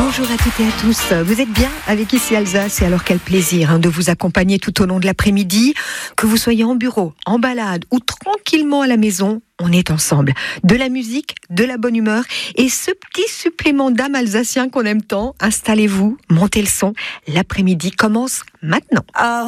Bonjour à toutes et à tous. Vous êtes bien avec Ici Alsace et alors quel plaisir de vous accompagner tout au long de l'après-midi. Que vous soyez en bureau, en balade ou tranquillement à la maison, on est ensemble. De la musique, de la bonne humeur et ce petit supplément d'âme alsacien qu'on aime tant. Installez-vous, montez le son. L'après-midi commence maintenant.